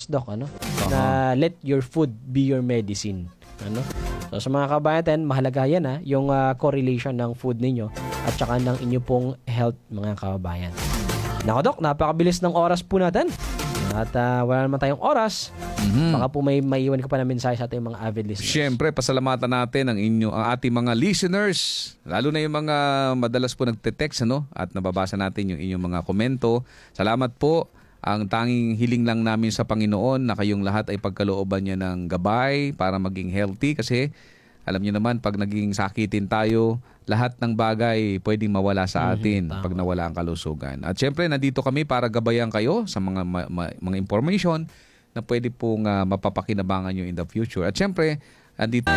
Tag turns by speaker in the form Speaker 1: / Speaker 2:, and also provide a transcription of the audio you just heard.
Speaker 1: Doc, ano? Na let your food be your medicine. Ano? So sa mga kabayan, mahalaga yan yung correlation ng food ninyo at saka ng inyo pong health, mga kabayan. Nako Doc, napakabilis ng oras po natin. At wala naman tayong oras. Baka po may maiwan ka pa na mensahe sa ating mga avid listeners.
Speaker 2: Siyempre, pasalamatan natin ang ating mga listeners, lalo na yung mga madalas po nagte-text, ano? At nababasa natin yung inyong mga komento. Salamat po. Ang tanging hiling lang namin sa Panginoon na kayong lahat ay pagkalooban niya ng gabay para maging healthy kasi alam niyo naman pag naging sakitin tayo, lahat ng bagay pwedeng mawala sa atin pag nawala ang kalusugan. At syempre, nandito kami para gabayan kayo sa mga mga information na pwede pong mapapakinabangan nyo in the future. At syempre, nandito